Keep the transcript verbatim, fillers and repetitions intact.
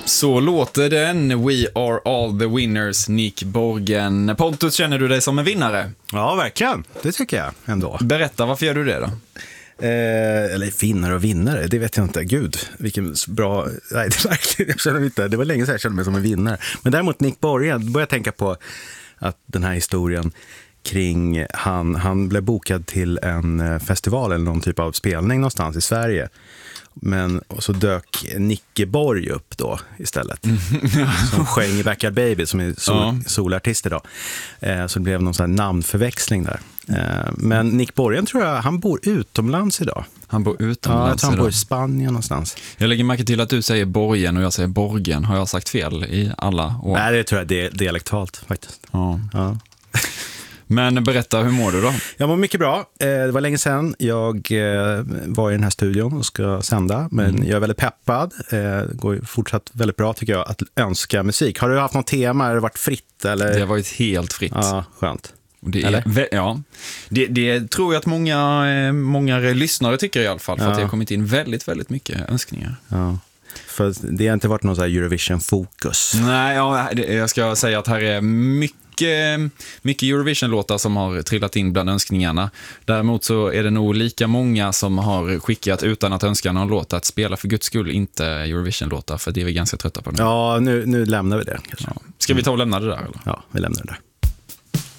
Så låter den. We are all the winners, Nick Borgen. Pontus, känner du dig som en vinnare? Ja, verkligen. Det tycker jag ändå. Berätta, varför gör du det då? Eh, eller vinnare och vinnare, det vet jag inte. Gud, vilken bra... Nej, det, verkligen, jag känner inte. Det var länge sedan jag kände mig som en vinnare. Men däremot Nick Borgen, börjar jag tänka på att den här historien kring... Han, han blev bokad till en festival eller någon typ av spelning någonstans i Sverige. Men och så dök Nicke Borg upp då istället. Som sjöng i Backyard Baby, som är sol, ja. solartist idag. Eh, så det blev någon sån här namnförväxling där. Eh, men Nick Borgen tror jag, han bor utomlands idag. Han bor utomlands Ja, jag tror han idag. bor i Spanien någonstans. Jag lägger märke till att du säger Borgen och jag säger Borgen. Har jag sagt fel i alla år? Nej, det tror jag det är dialektalt faktiskt. Ja. Ja. Men berätta, hur mår du då? Jag mår mycket bra. Det var länge sedan jag var i den här studion och ska sända. Men mm. jag är väldigt peppad. Det går fortsatt väldigt bra tycker jag att önska musik. Har du haft något tema? Har det varit fritt? Eller? Det har varit helt fritt. Ja, skönt. Det är, ja, det, det tror jag att många, många lyssnare tycker i alla fall. För ja. att det har kommit in väldigt, väldigt mycket önskningar. Ja. För det har inte varit någon så här Eurovision-fokus. Nej, ja, jag ska säga att här är mycket mycket Eurovision-låtar som har trillat in bland önskningarna. Däremot så är det nog lika många som har skickat utan att önska någon låt att spela för guds skull inte Eurovision-låtar, för det är vi ganska trötta på nu. Ja, nu, nu lämnar vi det. Ja. Ska vi ta och lämna det där? Eller? Ja, vi lämnar det där.